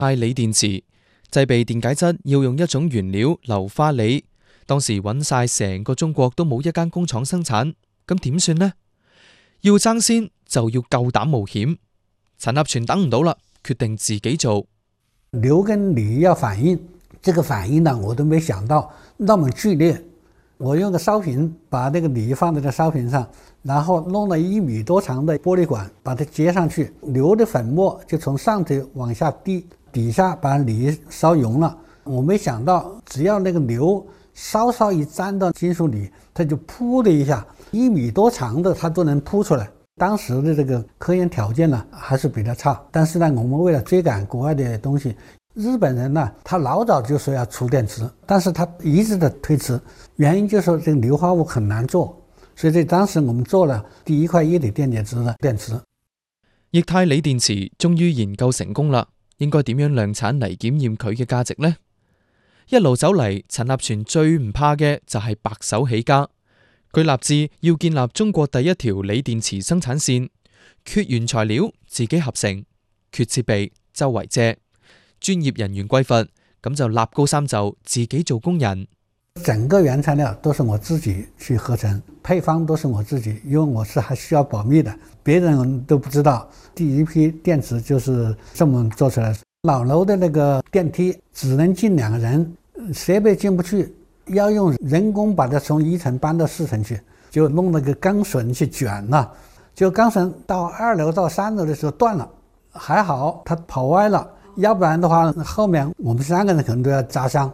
钛鋰電池製備電解質要用一種原料硫化鋰，當時揾晒成個中國都冇一間工廠生產，咁點算呢？要爭先就要夠膽冒險。陳立全等唔到啦，決定自己做。 硫跟鋰要反應，這個反應呢我都沒想到那麼劇烈。我用個燒瓶把那個鋰放在這燒瓶上，然後弄了1米多長的玻璃管把它接上去，硫的粉末就從上頭往下滴，底下把鋰燒溶了。我沒想到只要那個硫稍稍一沾到金屬鋰，它就噗的一下，1米多長的它都能噗出來。當時的這個科研條件呢還是比較差，但是呢我們為了追趕國外的東西，日本人呢他老早就說要出電池，但是他一直的推遲，原因就是說這個硫化物很難做，所以當時我們做了第一塊液體電解質的電池。 液態鋰電池終於研究成功啦，應該點樣量產嚟檢驗佢嘅價值呢？一路走嚟，陳立全最唔怕嘅就係白手起家。佢立志要建立中國第一條鋰電池生產線，缺原材料自己合成，缺設備周圍借，專業人員歸化，咁就立高三就自己做工人。 整個原材料都是我自己去合成，配方都是我自己，因為我是還需要保密的，別人都不知道。第一批電池就是這麼做出來。老樓的那個電梯只能進2個人，設備進不去，要用人工把它從1層搬到4層去，就弄那個鋼繩去捲了，就鋼繩到2樓到3樓的時候斷了，還好它跑歪了，要不然的話後面我們3個人可能都要砸傷。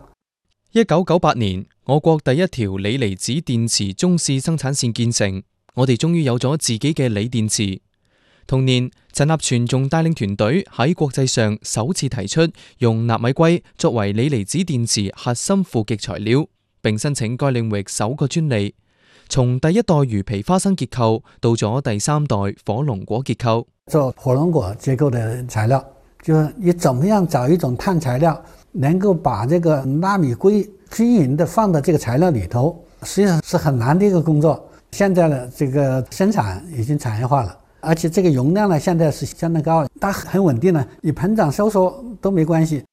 1998年，我國第一條鋰離子電池中試生產線建成，我哋終於有咗自己嘅鋰電池。同年，陳立全仲帶領團隊喺國際上首次提出用納米硅作為鋰離子電池核心負極材料，並申請該領域首個專利。從第一代魚皮花生結構到咗第3代火龍果結構， 做火龍果結構的材料，就是你怎麼樣找一種碳材料，能夠把這個納米硅均勻的放到這個材料裏頭，實際上是很難的一個工作。現在的這個生產已經產業化了，而且這個容量呢，現在是相當高，它很穩定了，你膨脹收縮都沒關係。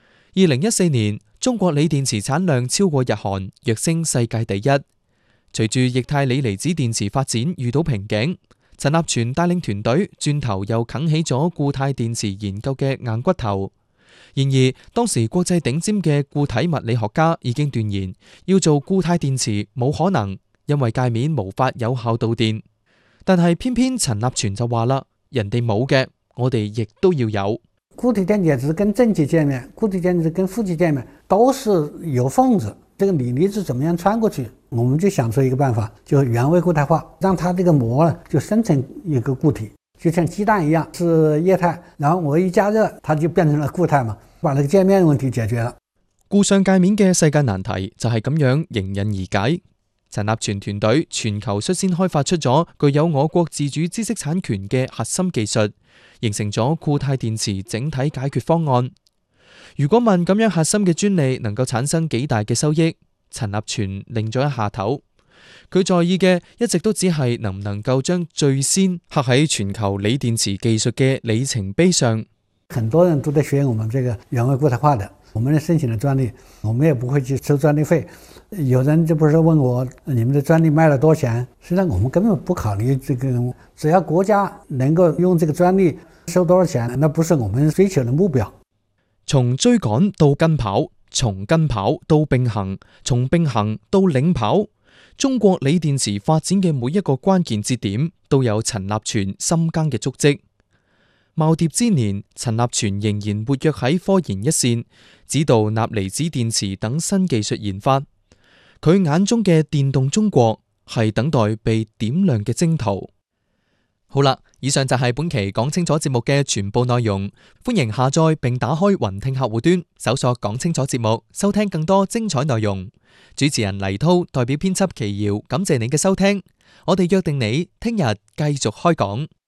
2014年，中國鋰電池產量超過日韓，躍升世界第一。隨住液態鋰離子電池發展遇到瓶頸，陳立全帶領團隊轉頭又啃起咗固態電池研究嘅硬骨頭。然而，當時國際頂尖嘅固體物理學家已經斷言，要做固態電池冇可能，因為界面無法有效導電。但係偏偏陳立全就話啦，人哋冇嘅，我哋亦都要有。 固體電解質跟正極界面、固體電解質跟負極界面都是有縫子，這個鋰離子怎麼樣穿過去？我們就想出一個辦法，就原位固態化，讓它這個膜呢就生成一個固體，就像雞蛋一樣是液態，然後我一加熱，它就變成了固態嘛，把那個界面問題解決了。 固上界面嘅世界難題就係咁樣迎刃而解。陳立全團隊全球率先開發出咗具有我國自主知識產權嘅核心技術，形成咗固態電池整體解決方案。如果問咁樣核心嘅專利能夠產生幾大嘅收益，陳立全擰咗一下頭。佢在意嘅一直都只係能唔能夠將最先刻喺全球鋰電池技術嘅里程碑上。 很多人都在學我們這個原位固態化的，我們申請了專利，我們也不會去收專利費。有人就不是問我你們的專利賣了多少錢，實際上我們根本不考慮這個，只要國家能夠用這個專利收多少錢，那不是我們追求的目標。 從追趕到跟跑，從跟跑到並行，從並行到領跑，中國鋰電池發展嘅每一個關鍵節點都有陳立全深耕嘅足跡。耄耋之年，陳立全仍然活躍喺科研一線，指導鈉離子電池等新技術研發。佢眼中嘅電動中國係等待被點亮嘅征途。好啦，以上就係本期講清楚節目嘅全部內容。歡迎下載並打開雲聽客戶端，搜索講清楚節目，收聽更多精彩內容。主持人黎濤代表編輯奇瑤，感謝你嘅收聽。我哋約定你聽日繼續開講。